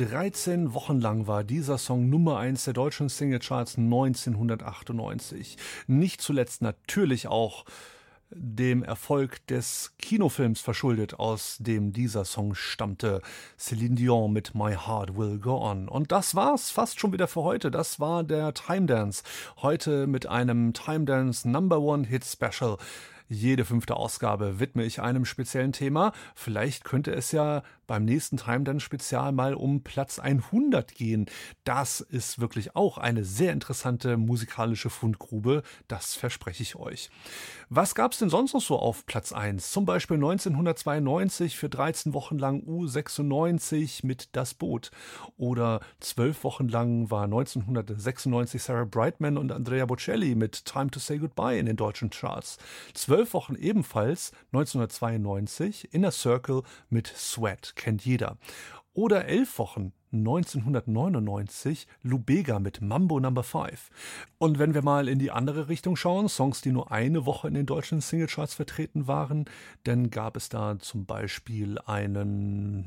13 Wochen lang war dieser Song Nummer 1 der deutschen Singlecharts 1998. Nicht zuletzt natürlich auch dem Erfolg des Kinofilms verschuldet, aus dem dieser Song stammte. Celine Dion mit My Heart Will Go On. Und das war's fast schon wieder für heute. Das war der Time Dance. Heute mit einem Time Dance Number One Hit Special. Jede 5. Ausgabe widme ich einem speziellen Thema. Vielleicht könnte es ja beim nächsten Time Dance Spezial mal um Platz 100 gehen. Das ist wirklich auch eine sehr interessante musikalische Fundgrube. Das verspreche ich euch. Was gab's denn sonst noch so auf Platz 1? Zum Beispiel 1992 für 13 Wochen lang U96 mit Das Boot. Oder 12 Wochen lang war 1996 Sarah Brightman und Andrea Bocelli mit Time to Say Goodbye in den deutschen Charts. 12 Wochen ebenfalls 1992 Inner Circle mit Sweat, kennt jeder. Oder 11 Wochen 1999 Lou Bega mit Mambo No. 5. Und wenn wir mal in die andere Richtung schauen, Songs, die nur eine Woche in den deutschen Singlecharts vertreten waren, dann gab es da zum Beispiel einen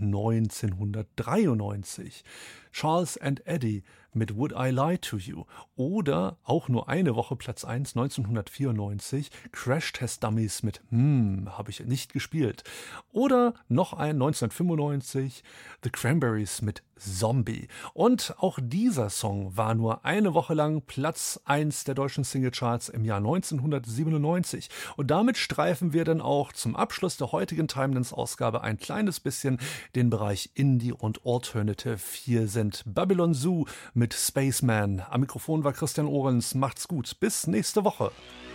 1993 Charles and Eddie mit Would I Lie to You oder auch nur eine Woche Platz 1 1994 Crash Test Dummies mit habe ich nicht gespielt oder noch ein 1995 The Cranberries mit Zombie. Und auch dieser Song war nur eine Woche lang Platz 1 der deutschen Singlecharts im Jahr 1997. Und damit streifen wir dann auch zum Abschluss der heutigen Time Dance Ausgabe ein kleines bisschen den Bereich Indie und Alternative. Hier sind Babylon Zoo mit Spaceman. Am Mikrofon war Christian Ohrens. Macht's gut. Bis nächste Woche.